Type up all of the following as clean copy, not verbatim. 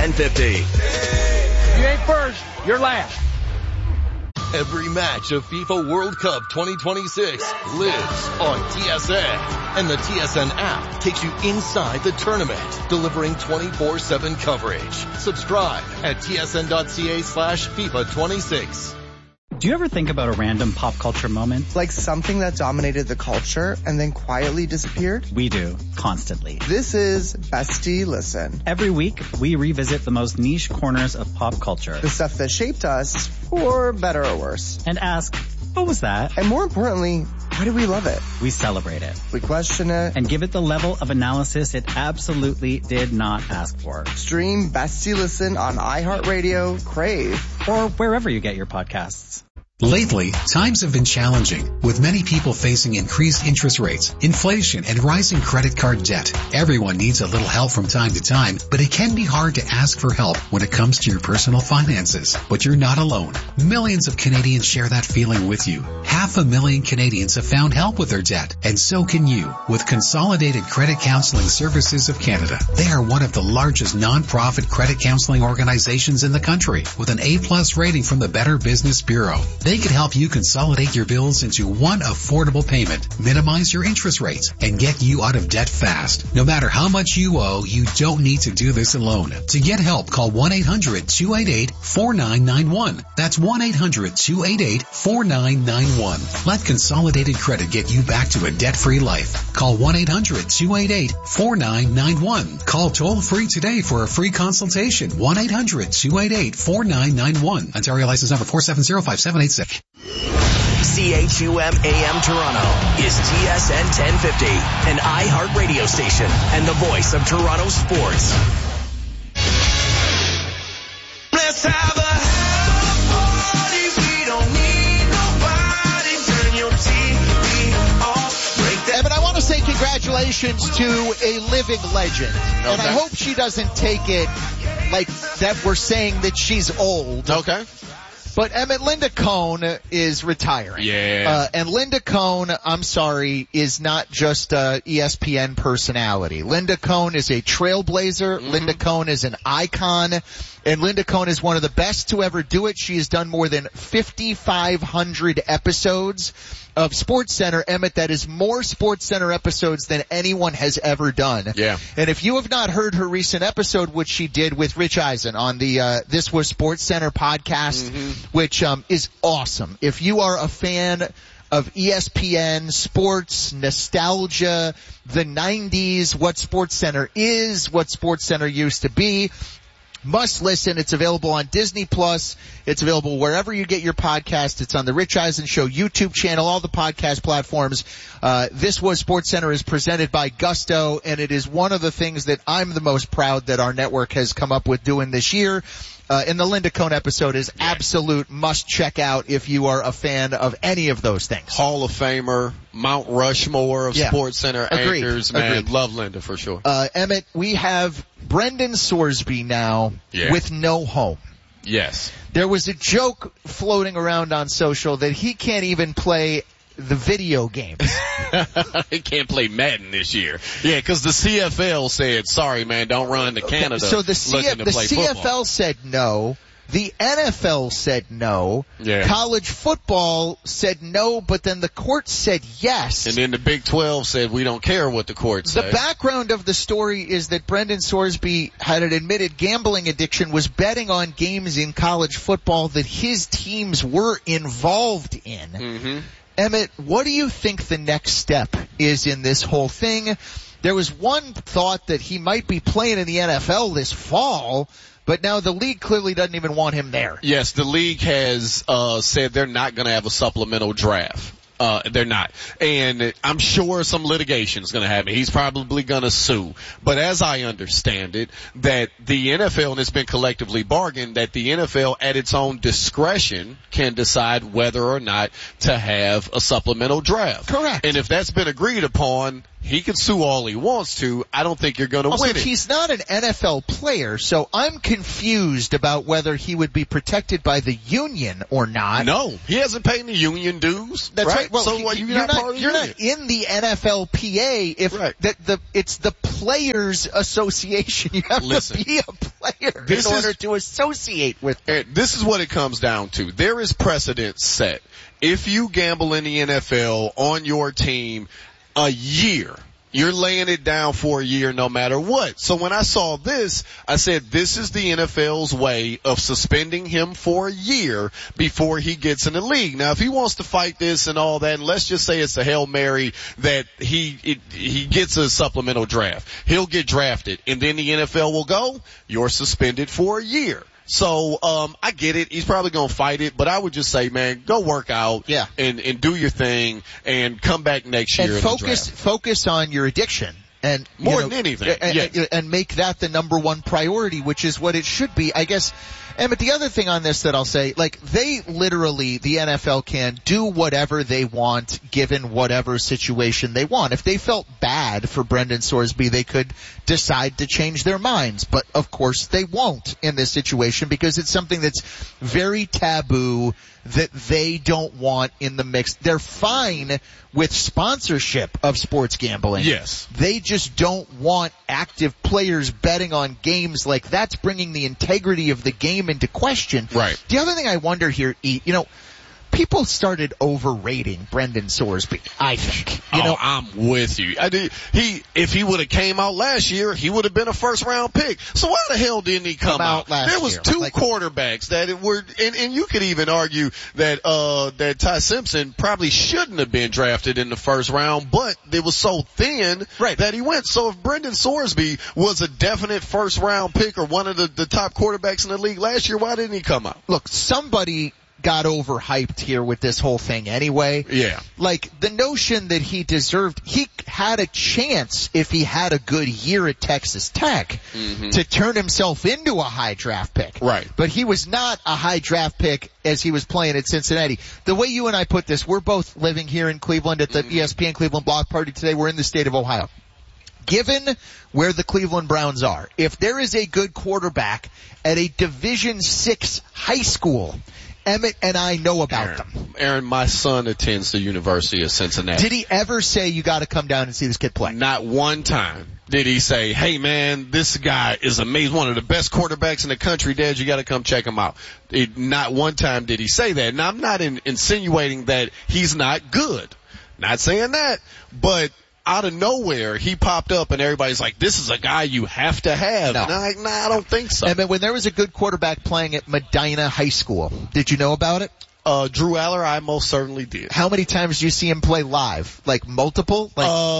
1050. You ain't first, you're last. Every match of FIFA World Cup 2026 lives on TSN. And the TSN app takes you inside the tournament, delivering 24/7 coverage. Subscribe at tsn.ca/FIFA26. Do you ever think about a random pop culture moment? Like something that dominated the culture and then quietly disappeared? We do, constantly. This is Bestie Listen. Every week, we revisit the most niche corners of pop culture. The stuff that shaped us, for better or worse. And ask, what was that? And more importantly, why do we love it? We celebrate it. We question it. And give it the level of analysis it absolutely did not ask for. Stream Bestie Listen on iHeartRadio, Crave, or wherever you get your podcasts. Lately, times have been challenging, with many people facing increased interest rates, inflation, and rising credit card debt. Everyone needs a little help from time to time, but it can be hard to ask for help when it comes to your personal finances. But you're not alone. Millions of Canadians share that feeling with you. 500,000 Canadians have found help with their debt, and so can you, with Consolidated Credit Counseling Services of Canada. They are one of the largest non-profit credit counseling organizations in the country, with an A+ rating from the Better Business Bureau. They can help you consolidate your bills into one affordable payment, minimize your interest rates, and get you out of debt fast. No matter how much you owe, you don't need to do this alone. To get help, call 1-800-288-4991. That's 1-800-288-4991. Let Consolidated Credit get you back to a debt-free life. Call 1-800-288-4991. Call toll-free today for a free consultation. 1-800-288-4991. Ontario license number 4705786. CHUM AM Toronto is TSN 1050, an iHeart radio station and the voice of Toronto sports. Let's have a party. We don't need nobody. Turn your TV off. Break that. But I want to say congratulations to a living legend. Okay. And I hope she doesn't take it like that we're saying that she's old. Okay. But Linda Cohn is retiring. Yeah. And Linda Cohn, I'm sorry, is not just a ESPN personality. Linda Cohn is a trailblazer. Mm-hmm. Linda Cohn is an icon. And Linda Cohn is one of the best to ever do it. She has done more than 5,500 episodes of SportsCenter. Emmett, that is more SportsCenter episodes than anyone has ever done. Yeah. And if you have not heard her recent episode, which she did with Rich Eisen on the This Was SportsCenter podcast, which is awesome. If you are a fan of ESPN, sports, nostalgia, the 90s, what SportsCenter is, what SportsCenter used to be, must listen. It's available on Disney Plus. It's available wherever you get your podcast. It's on the Rich Eisen Show YouTube channel, all the podcast platforms. This Was SportsCenter is presented by Gusto, and it is one of the things that I'm the most proud that our network has come up with doing this year. And the Linda Cohn episode is absolute must check out if you are a fan of any of those things. Hall of Famer, Mount Rushmore of SportsCenter anchors, man. Agreed. Love Linda for sure. Emmett, we have Brendan Sorsby now with no home. Yes. There was a joke floating around on social that he can't even play the video games. He can't play Madden this year. Yeah, because the CFL said, sorry, man, don't run to Canada. So the CFL football. said no. The NFL said no. Yeah. College football said no, but then the court said yes. And then the Big 12 said, we don't care what the court says. The background of the story is that Brendan Sorsby had an admitted gambling addiction, was betting on games in college football that his teams were involved in. Mm-hmm. Emmett, what do you think the next step is in this whole thing? There was one thought that he might be playing in the NFL this fall, but now the league clearly doesn't even want him there. Yes, the league has said they're not going to have a supplemental draft. They're not. And I'm sure some litigation is going to happen. He's probably going to sue. But as I understand it, that the NFL, and it's been collectively bargained, that the NFL at its own discretion can decide whether or not to have a supplemental draft. Correct. And if that's been agreed upon, he can sue all he wants to. I don't think you're going to win it. He's not an NFL player, so I'm confused about whether he would be protected by the union or not. No, he hasn't paid the union dues. That's right. Right. Well, so you're not part of the you're union. not in the NFLPA if Right. it's the Players Association. You have Listen, to be a player this in order is- to associate with them. And this is what it comes down to. There is precedent set. If you gamble in the NFL on your team a year, you're laying it down for a year no matter what. So when I saw this, I said, this is the NFL's way of suspending him for a year before he gets in the league. Now, if he wants to fight this and all that, and let's just say it's a Hail Mary that he gets a supplemental draft, he'll get drafted, and then the NFL will go, you're suspended for a year. So, I get it. He's probably gonna fight it, but I would just say, man, go work out. Yeah. And do your thing and come back next year. And in the draft. focus on your addiction. And More than anything, yes. and make that the number one priority, which is what it should be, I guess. And but the other thing on this that I'll say, like, they literally, the NFL can do whatever they want given whatever situation they want. If they felt bad for Brendan Sorsby, they could decide to change their minds. But of course they won't in this situation because it's something that's very taboo that they don't want in the mix. They're fine with sponsorship of sports gambling. Yes. They just don't want active players betting on games like that's bringing the integrity of the game into question. Right. The other thing I wonder here, people started overrating Brendan Sorsby, I think. I'm with you. If he would have came out last year, he would have been a first round pick. So why the hell didn't he come out last There was year? two quarterbacks that were, and you could even argue that Ty Simpson probably shouldn't have been drafted in the first round, but it was so thin that he went. So if Brendan Sorsby was a definite first round pick or one of the top quarterbacks in the league last year, why didn't he come out? Look, somebody got overhyped here with this whole thing anyway. Yeah. Like, the notion that he had a chance if he had a good year at Texas Tech to turn himself into a high draft pick. Right. But he was not a high draft pick as he was playing at Cincinnati. The way you and I put this, we're both living here in Cleveland at the ESPN Cleveland Block Party today. We're in the state of Ohio. Given where the Cleveland Browns are, if there is a good quarterback at a Division VI high school, Emmett and I know about them. Aaron, my son attends the University of Cincinnati. Did he ever say, you gotta come down and see this kid play? Not one time did he say, hey man, this guy is amazing, one of the best quarterbacks in the country, Dad, you gotta come check him out. Not one time did he say that. Now I'm not insinuating that he's not good. Not saying that, but out of nowhere, he popped up and everybody's like, this is a guy you have to have. No. And I'm like, nah, I don't think so. And when there was a good quarterback playing at Medina High School, did you know about it? Drew Aller, I most certainly did. How many times did you see him play live? Like multiple?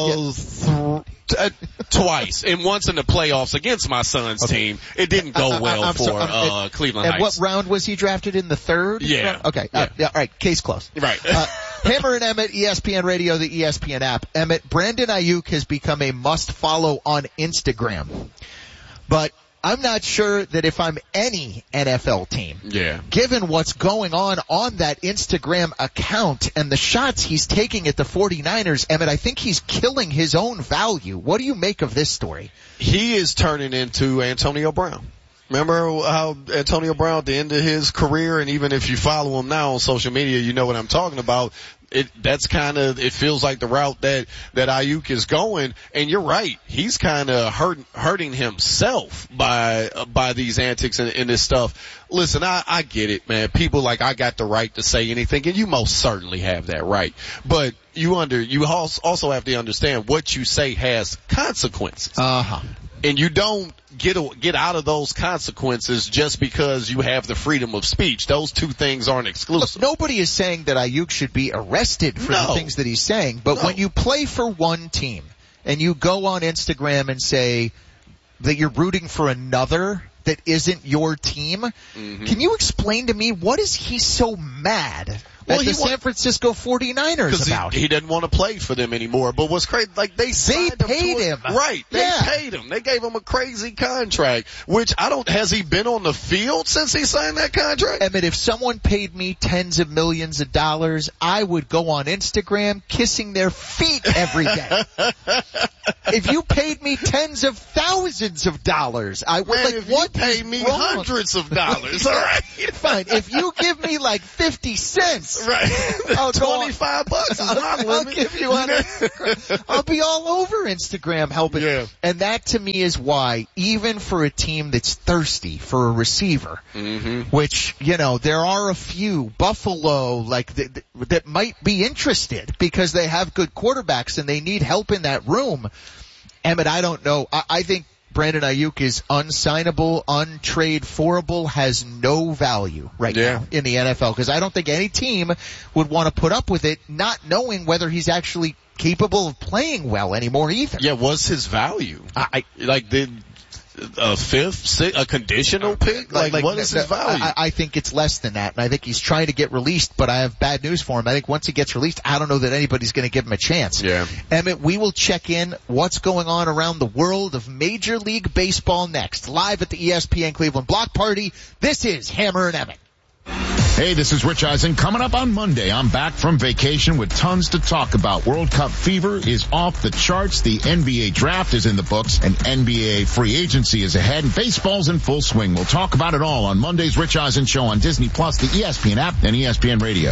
Twice. And once in the playoffs against my son's team. It didn't go well for Cleveland And Heights. what round was he drafted in? The third? Yeah. Okay. Yeah. All right. Case closed. Right. Hammer and Emmett, ESPN Radio, the ESPN app. Emmett, Brandon Ayuk has become a must-follow on Instagram. But I'm not sure that if I'm any NFL team, given what's going on that Instagram account and the shots he's taking at the 49ers, Emmett, I think he's killing his own value. What do you make of this story? He is turning into Antonio Brown. Remember how Antonio Brown at the end of his career, and even if you follow him now on social media, you know what I'm talking about. It feels like the route that Ayuk is going, and you're right. He's kind of hurting himself by these antics and this stuff. Listen, I get it, man. People like, I got the right to say anything, and you most certainly have that right. But you also have to understand what you say has consequences. And you don't get out of those consequences just because you have the freedom of speech. Those two things aren't exclusive. Look, nobody is saying that Ayuk should be arrested for the things that he's saying, but when you play for one team and you go on Instagram and say that you're rooting for another that isn't your team, can you explain to me what is he so mad at the San Francisco 49ers about? He didn't want to play for them anymore. But what's crazy, like they paid him. Right. They paid him. They gave him a crazy contract, which has he been on the field since he signed that contract? Emmett, if someone paid me tens of millions of dollars, I would go on Instagram kissing their feet every day. If you paid me tens of thousands of dollars, I would. Man, if you pay me hundreds of dollars, all right. Fine. If you give me like 50 cents, bucks. Right. I'll go on- $25 is my I'll limit. give you on Instagram. I'll be all over Instagram helping. Yeah. And that to me is why, even for a team that's thirsty for a receiver, which, there are a few, Buffalo, like, that might be interested because they have good quarterbacks and they need help in that room. Emmett, I don't know. I think Brandon Ayuk is unsignable, untrade-forable, has no value right now in the NFL because I don't think any team would want to put up with it not knowing whether he's actually capable of playing well anymore either. Yeah, what's his value? A fifth, sixth, a conditional pick? Like what is his value? I think it's less than that, and I think he's trying to get released, but I have bad news for him. I think once he gets released, I don't know that anybody's going to give him a chance. Yeah. Emmett, we will check in what's going on around the world of Major League Baseball next, live at the ESPN Cleveland Block Party. This is Hammer and Emmett. Hey, this is Rich Eisen. Coming up on Monday, I'm back from vacation with tons to talk about. World Cup fever is off the charts. The NBA draft is in the books, and NBA free agency is ahead, and baseball's in full swing. We'll talk about it all on Monday's Rich Eisen Show on Disney+, the ESPN app, and ESPN Radio.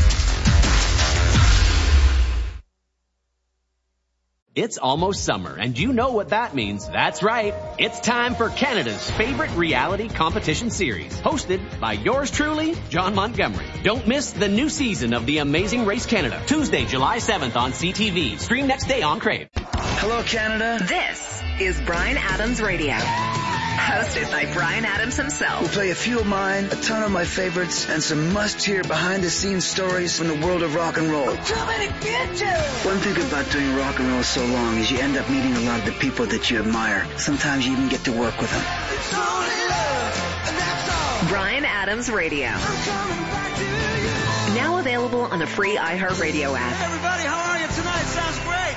It's almost summer, and you know what that means. That's right. It's time for Canada's favorite reality competition series, hosted by yours truly, John Montgomery. Don't miss the new season of The Amazing Race Canada, Tuesday, July 7th on CTV. Stream next day on Crave. Hello, Canada. This is Bryan Adams Radio. Hosted by Bryan Adams himself. We'll play a few of mine, a ton of my favorites, and some must-hear behind-the-scenes stories from the world of rock and roll. One thing about doing rock and roll so long is you end up meeting a lot of the people that you admire. Sometimes you even get to work with them. Bryan Adams Radio. Now available on the free iHeartRadio app. Everybody, how are you tonight? Sounds great.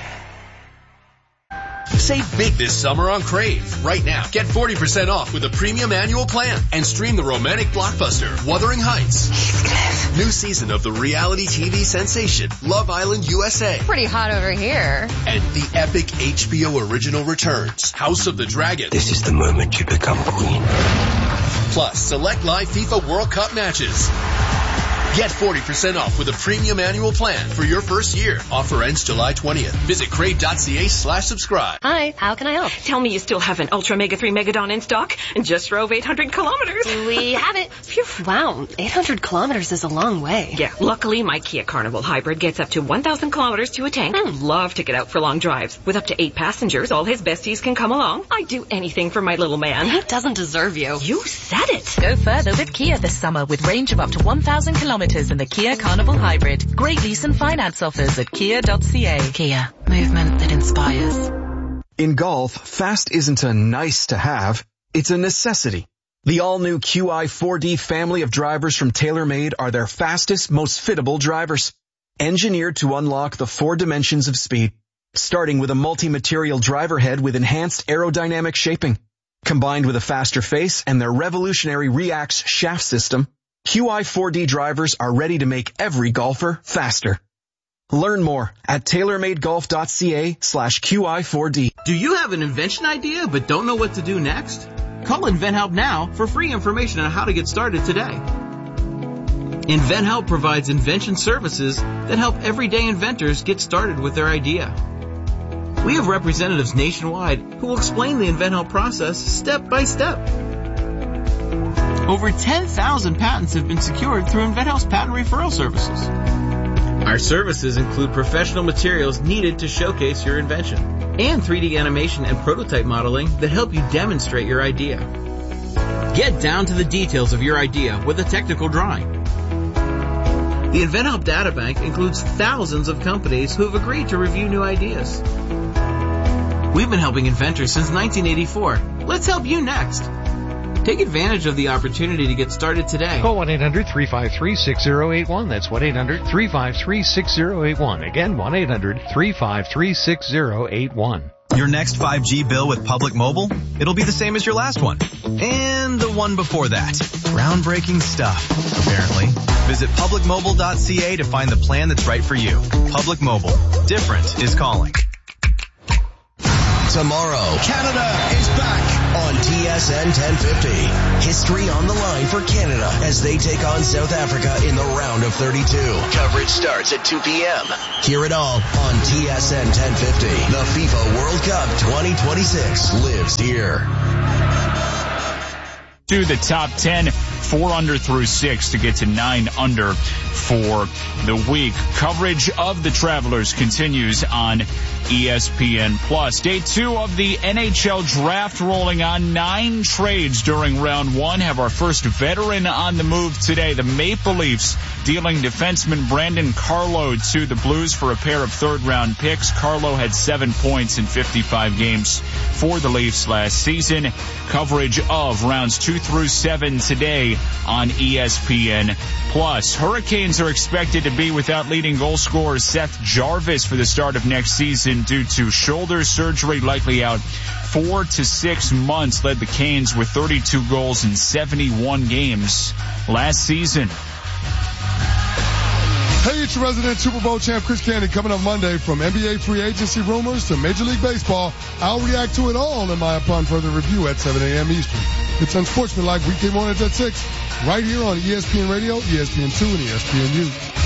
Save big this summer on Crave. Right now, get 40% off with a premium annual plan and stream the romantic blockbuster Wuthering Heights. New season of the reality TV sensation Love Island USA. Pretty hot over here. And the epic HBO original returns, House of the Dragon. This is the moment you become queen. Plus, select live FIFA World Cup matches. Get 40% off with a premium annual plan for your first year. Offer ends July 20th. Visit crave.ca/subscribe. Hi, how can I help? Tell me you still have an Ultra Mega 3 Megadon in stock and just drove 800 kilometers. We have it. Phew. Wow, 800 kilometers is a long way. Yeah, luckily my Kia Carnival Hybrid gets up to 1,000 kilometers to a tank. Love to get out for long drives. With up to 8 passengers, all his besties can come along. I'd do anything for my little man. He doesn't deserve you. You said it. Go further with Kia this summer with range of up to 1,000 kilometers in the Kia Carnival Hybrid. Great lease and finance offers at kia.ca. Kia, movement that inspires. In golf, fast isn't a nice to have, it's a necessity. The all-new QI4D family of drivers from TaylorMade are their fastest, most fittable drivers. Engineered to unlock the 4 dimensions of speed, starting with a multi-material driver head with enhanced aerodynamic shaping. Combined with a faster face and their revolutionary Reax shaft system, QI4D drivers are ready to make every golfer faster. Learn more at tailormadegolf.ca/QI4D. Do you have an invention idea but don't know what to do next? Call InventHelp now for free information on how to get started today. InventHelp provides invention services that help everyday inventors get started with their idea. We have representatives nationwide who will explain the InventHelp process step by step. Over 10,000 patents have been secured through InventHelp's patent referral services. Our services include professional materials needed to showcase your invention and 3D animation and prototype modeling that help you demonstrate your idea. Get down to the details of your idea with a technical drawing. The InventHelp Databank includes thousands of companies who have agreed to review new ideas. We've been helping inventors since 1984. Let's help you next. Take advantage of the opportunity to get started today. Call 1-800-353-6081. That's 1-800-353-6081. Again, 1-800-353-6081. Your next 5G bill with Public Mobile? It'll be the same as your last one. And the one before that. Groundbreaking stuff, apparently. Visit publicmobile.ca to find the plan that's right for you. Public Mobile. Different is calling. Tomorrow, Canada is back on on TSN 1050. History on the line for Canada as they take on South Africa in the round of 32. Coverage starts at 2 p.m. Hear it all on TSN 1050. The FIFA World Cup 2026 lives here. To the top 10, 4 under through 6 to get to 9 under for the week. Coverage of the Travelers continues on ESPN Plus. Day 2 of the NHL draft rolling on. 9 trades during round 1. Have our first veteran on the move today. The Maple Leafs dealing defenseman Brandon Carlo to the Blues for a pair of third-round picks. Carlo had 7 points in 55 games for the Leafs last season. Coverage of rounds 2 through 7 today on ESPN Plus. Hurricanes are expected to be without leading goal scorer Seth Jarvis for the start of next season due to shoulder surgery, likely out 4 to 6 months. Led the Canes with 32 goals in 71 games last season. Hey, it's your resident Super Bowl champ Chris Candy coming up Monday. From NBA free agency rumors to Major League Baseball, I'll react to it all in my upon further review at 7 a.m. Eastern. It's Unsportsmanlike weekday mornings at 6, right here on ESPN Radio, ESPN2, and ESPNU.